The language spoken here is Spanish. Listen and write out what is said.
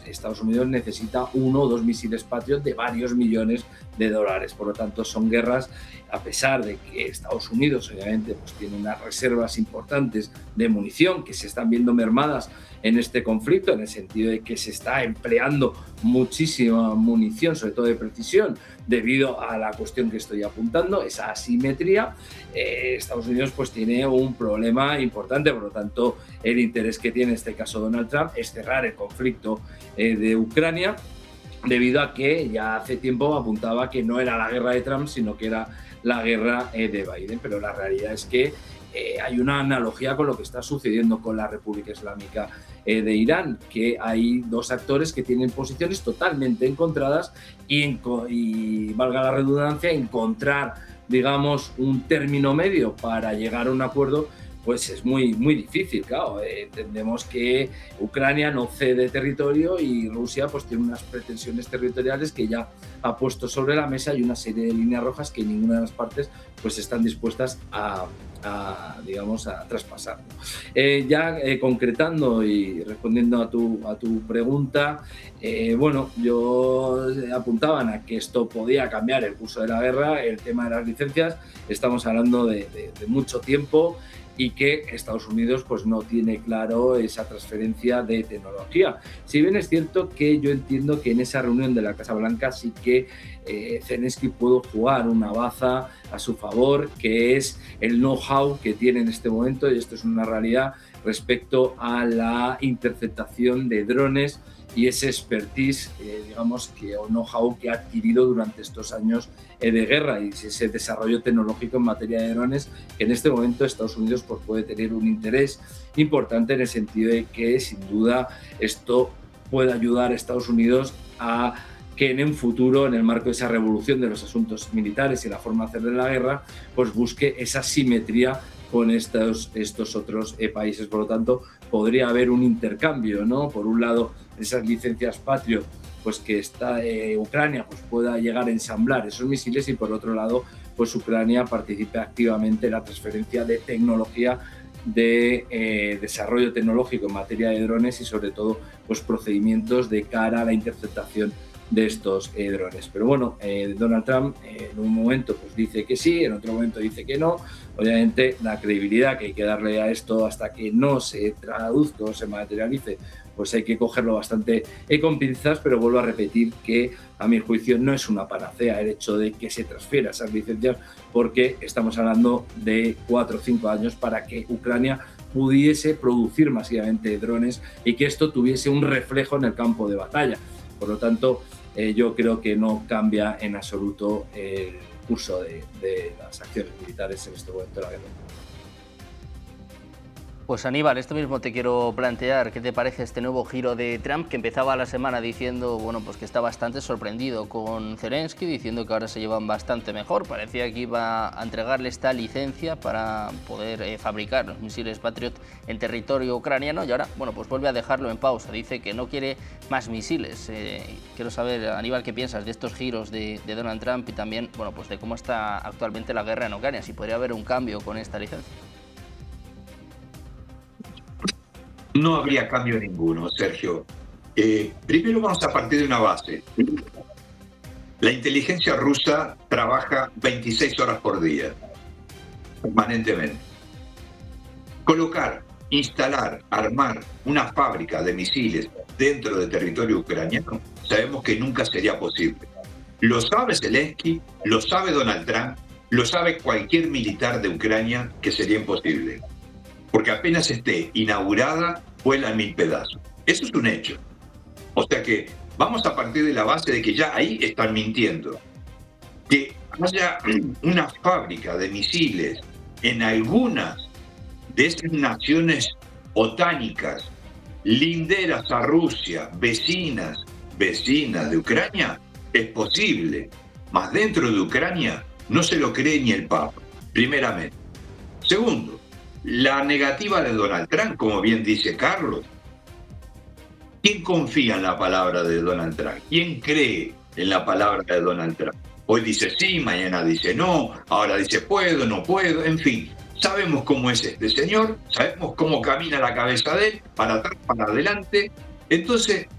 Estados Unidos necesita 1 o 2 misiles Patriot de varios millones de dólares. Por lo tanto, son guerras, a pesar de que Estados Unidos obviamente pues tiene unas reservas importantes de munición que se están viendo mermadas en este conflicto, en el sentido de que se está empleando muchísima munición, sobre todo de precisión, debido a la cuestión que estoy apuntando, esa asimetría. Estados Unidos pues tiene un problema importante. Por lo tanto, el interés que tiene en este caso Donald Trump es cerrar el conflicto de Ucrania, debido a que ya hace tiempo apuntaba que no era la guerra de Trump, sino que era la guerra de Biden. Pero la realidad es que hay una analogía con lo que está sucediendo con la República Islámica de Irán, que hay dos actores que tienen posiciones totalmente encontradas y valga la redundancia, encontrar, digamos, un término medio para llegar a un acuerdo, pues es muy, muy difícil. Claro, entendemos que Ucrania no cede territorio y Rusia pues tiene unas pretensiones territoriales que ya ha puesto sobre la mesa, y una serie de líneas rojas que ninguna de las partes pues están dispuestas a traspasar. Concretando y respondiendo a tu pregunta, yo apuntaban a que esto podía cambiar el curso de la guerra. El tema de las licencias, estamos hablando de mucho tiempo, y que Estados Unidos pues no tiene claro esa transferencia de tecnología. Si bien es cierto que yo entiendo que en esa reunión de la Casa Blanca sí que Zelensky pudo jugar una baza a su favor, que es el know-how que tiene en este momento, y esto es una realidad, respecto a la interceptación de drones y ese expertise, o know-how que ha adquirido durante estos años de guerra, y ese desarrollo tecnológico en materia de drones, que en este momento Estados Unidos pues, puede tener un interés importante, en el sentido de que sin duda esto puede ayudar a Estados Unidos a que en un futuro, en el marco de esa revolución de los asuntos militares y la forma de hacer de la guerra, pues busque esa simetría con estos otros países. Por lo tanto, podría haber un intercambio, ¿no? Por un lado, esas licencias Patriot, pues que Ucrania pues pueda llegar a ensamblar esos misiles, y por otro lado, pues Ucrania participe activamente en la transferencia de tecnología, de desarrollo tecnológico en materia de drones, y sobre todo pues procedimientos de cara a la interceptación de estos drones. Pero bueno, Donald Trump en un momento pues dice que sí, en otro momento dice que no. Obviamente la credibilidad que hay que darle a esto hasta que no se traduzca o se materialice, pues hay que cogerlo bastante con pinzas. Pero vuelvo a repetir que a mi juicio no es una panacea el hecho de que se transfiera esas licencias, porque estamos hablando de 4 o 5 años para que Ucrania pudiese producir masivamente drones y que esto tuviese un reflejo en el campo de batalla. Por lo tanto, yo creo que no cambia en absoluto el curso de las acciones militares en este momento de la guerra. Pues Aníbal, esto mismo te quiero plantear. ¿Qué te parece este nuevo giro de Trump, que empezaba la semana diciendo pues que está bastante sorprendido con Zelensky, diciendo que ahora se llevan bastante mejor? Parecía que iba a entregarle esta licencia para poder fabricar los misiles Patriot en territorio ucraniano, y ahora pues vuelve a dejarlo en pausa. Dice que no quiere más misiles. Quiero saber, Aníbal, ¿qué piensas de estos giros de Donald Trump, y también pues de cómo está actualmente la guerra en Ucrania? Si podría haber un cambio con esta licencia. No habría cambio ninguno, Sergio. Primero vamos a partir de una base. La inteligencia rusa trabaja 26 horas por día, permanentemente. Colocar, instalar, armar una fábrica de misiles dentro del territorio ucraniano, sabemos que nunca sería posible. Lo sabe Zelensky, lo sabe Donald Trump, lo sabe cualquier militar de Ucrania, que sería imposible. Porque apenas esté inaugurada, vuelan 1000 pedazos. Eso es un hecho. O sea que vamos a partir de la base de que ya ahí están mintiendo. Que haya una fábrica de misiles en algunas de esas naciones otánicas, linderas a Rusia, vecinas de Ucrania, es posible. Mas dentro de Ucrania no se lo cree ni el Papa, primeramente. Segundo, la negativa de Donald Trump, como bien dice Carlos. ¿Quién confía en la palabra de Donald Trump? ¿Quién cree en la palabra de Donald Trump? Hoy dice sí, mañana dice no, ahora dice puedo, no puedo, en fin. Sabemos cómo es este señor, sabemos cómo camina la cabeza de él, para atrás, para adelante. Entonces,